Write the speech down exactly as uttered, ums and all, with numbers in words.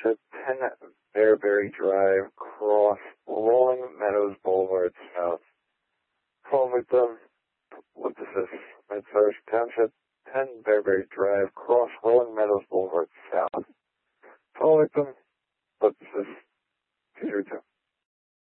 Township, ten Bearberry Drive, Cross, Rolling Meadows Boulevard South. Phone victim, what is this? Mid-Surrey Township, ten Bearberry Drive, Cross, Rolling Meadows Boulevard South. Phone victim,